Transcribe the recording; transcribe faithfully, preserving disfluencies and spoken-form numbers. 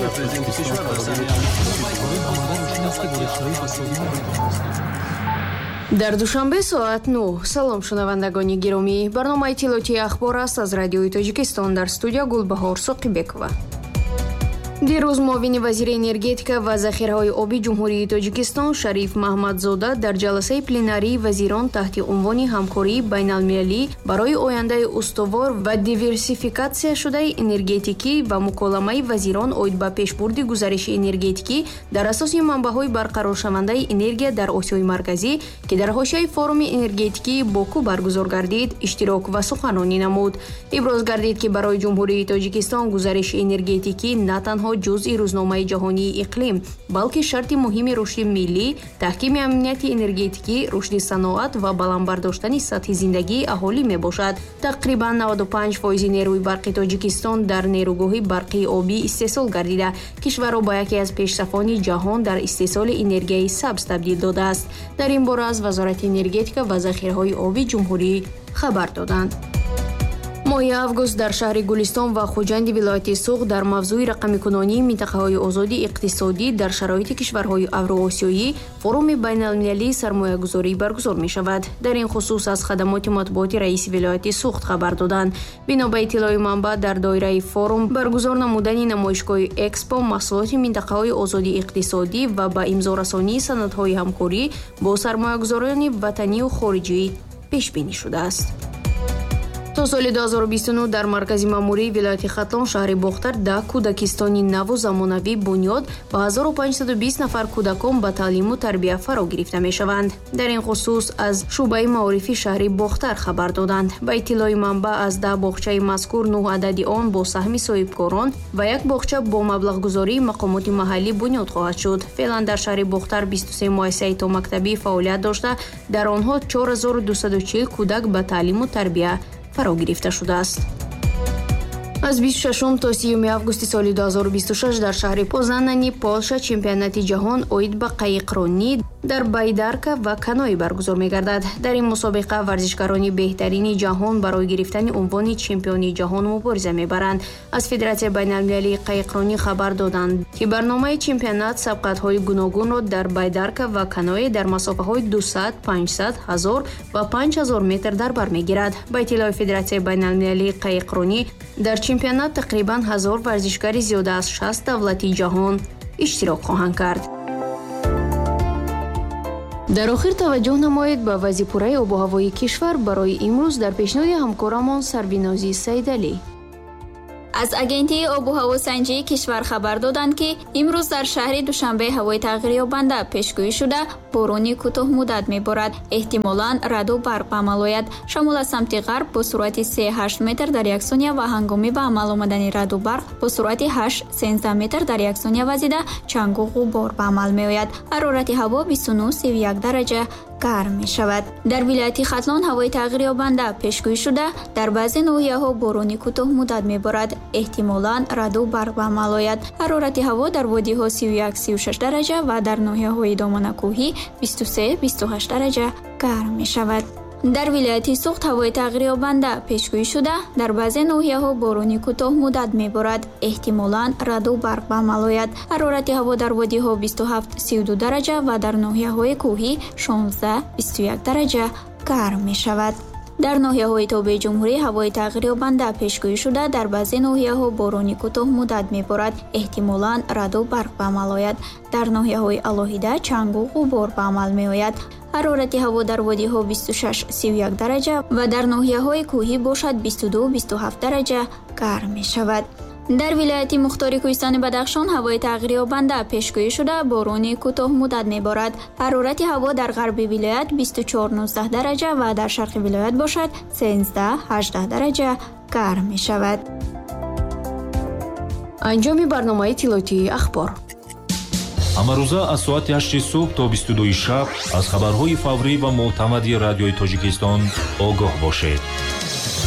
дар душанбе соат нӯ. салом шунавандагони гиромӣ, барномаи тилотии ахбор аст аз радиои Тоҷикистон. дар студия Гулбаҳор Соқибекова. дирӯз муовини вазири энергетика ва захираҳои оби ҷумҳурии Тоҷикистон Шариф Маҳмадзода дар ҷаласаи пленарии вазирон таҳти унвони ҳамкории байналмилалӣ барои ояндаи устувор ва диверсификатсия шудаи энергетикӣ ва муколамаи вазирон оид ба пешбурди гузариши энергетикӣ дар асоси манбаъҳои барқароршавандаи энергия дар Осиёи Марказӣ, ки дар ҳошияи форуми энергетикии Боку баргузор гардид, иштирок ва суханронӣ намуд. Иброз гардид, ки барои ҷумҳурии Тоҷикистон гузариши энергетикӣ на танҳо ҷузъи рӯзномаи ҷаҳонии иқлим, балки шарти муҳими рушди миллӣ, таҳкими амнияти энергетикӣ, рушди саноат ва баландбардоштани сатҳи зиндагии аҳолӣ мебошад. Тақрибан навад и панҷ фоизи нерӯи барқи Тоҷикистон дар нерӯгоҳи барқии обӣ истеҳсол гардида, кишварро ба яке аз пешсафони ҷаҳон дар истеҳсоли энергияи сабз табдил додааст. Дар ин бора аз Вазорати энергетика ва захираҳои оби ҷумҳурӣ хабар доданд. моҳи август дар шаҳри Гулистон ва Хуҷанди вилояти Суғ дар мавзӯи рақамикунонии минтақаҳои озоди иқтисодӣ дар шароити кишварҳои Авроосиёӣ форуми байналмилалии сармоягузорӣ баргузор мешавад. Дар ин хусус аз хадамоти матбуоти раиси вилояти Суғ хабар доданд. Бино ба иттилои манбаъ, дар доираи форум баргузор намудани намоишгоҳи Экспо маҳсулоти минтақаҳои озоди иқтисодӣ ва ба имзорасонии санадҳои ҳамкорӣ бо сармоягузорони ватанию хориҷӣ пешбинӣ шудааст. то соли ду ҳазору бисту нӯ дар маркази маъмурии вилояти Хатлон шаҳри Бохтар да кӯдакистони наву замонавӣ бунёд ба ҳазору панҷсаду бист нафар кӯдакон ба таълиму тарбия фаро гирифта мешаванд. Дар ин хусус аз шуъбаи маорифи шаҳри Бохтар хабар доданд. Ба иттилои манбаъ, аз да бохчаи мазкур нӯҳ адади он бо саҳми соҳибкорон ва як бохча бо маблағгузории мақомоти маҳаллӣ бунёд хоҳад шуд. Феълан дар шаҳри Бохтар бисту се муассисаи томактабӣ фаъолият дошта, дар онҳо чор ҳазору дусаду чил кӯдак ба таълиму тарбия фаро гирифта шудааст. аз бисту шашум то сиюми августи соли ду ҳазору бисту шаш дар шаҳри Позанани, Полша, чемпионати ҷаҳон оид ба қайиқронӣ дар байдарка ва каноэ баргузор мегардад. Дар ин мусобиқа варзишгарони беҳтарини ҷаҳон барои гирифтани унвони чемпиони ҷаҳон мубориза мебаранд. Аз Федератсияи байналмилалии қайиқронӣ хабар доданд, ки барномаи чемпионат сабқатҳои гуногунро дар байдарка ва каноэ дар масофаҳои дусад, панҷсад, ҳазор ва панҷ ҳазор метр дар бар мегирад. Ба иттилои Федератсияи байналмилалии қайиқронӣ, дар чемпионат тақрибан ҳазор варзишгари зиёда аз шаст давлати ҷаҳон иштирок хоҳанд кард. дар охир таваҷҷӯҳ намоед ба вазъи обу ҳавои кишвар барои имрӯз дар пешниҳоди ҳамкорамон Сарвинозӣ Сайдалӣ. аз агентии обу ҳавосанҷии кишвар хабар доданд, ки имрӯз дар шаҳри Душанбе ҳавои тағйирёбанда пешгӯӣ шуда борони кӯтоҳмуддат меборад. эҳтимолан раъду барқ ба амал ояд. Шамол аз самти ғарб бо суръати се ҳашт метр дар як сония ва ҳангоми ба амал омадани раъду барқ бо суръати ҳашт сенздаҳ метр дар як сония вазида чангу ғубор ба амал меояд. ҳарорати ҳаво бисту нӯ сиву як дараҷа гарм мешавад. дар вилояти Хатлон ҳавои тағйирёбанда пешгӯӣ шуда дар баъзе ноҳияҳо борони кӯтоҳмуддат меборад. эҳтимолан раъду барқ ба амал ояд. ҳарорати ҳаво дар водиҳо сиву як сиву шаш дараҷа ва дар ноҳияҳои домонакӯҳӣ бисту се бисту ҳашт дараҷа гарм мешавад. дар вилояти Суғд ҳавои тағйирёбанда пешгӯӣ шуда дар баъзе ноҳияҳо борони кӯтоҳмуддат меборад. эҳтимолан раъду барқ ба амал ояд. ҳарорати ҳаво дар водиҳо бисту ҳафт сиву ду дараҷа ва дар ноҳияҳои кӯҳӣ шонздаҳ бисту як дараҷа гарм мешавад. дар ноҳияҳои тобеи ҷумҳурӣ ҳавои тағйирёбанда пешгӯӣ шуда дар баъзе ноҳияҳо борони кӯтоҳмуддат меборад. эҳтимолан раъду барқ ба амал ояд. дар ноҳияҳои алоҳида чангу ғубор ба амал меояд. ҳарорати ҳаво дар водиҳо бисту шаш сиву як дараҷа ва дар ноҳияҳои кӯҳӣ бошад бисту ду бисту ҳафт дараҷа гарм мешавад. дар вилояти Мухтори Кӯҳистони Бадахшон ҳавои тағйирёбанда пешгӯӣ шуда борони кӯтоҳмуддат меборад. ҳарорати ҳаво дар ғарби вилоят бисту чор нуздаҳ дараҷа ва дар шарқи вилоят бошад сенздаҳ ҳаждаҳ дараҷа гарм мешавад. анҷоми барномаи тилотии ахбор. ҳамарӯза аз соати ҳашти субҳ то бисту дуи шаб аз хабарҳои фаврӣ ва мӯътамади радиои Тоҷикистон огоҳ бошед.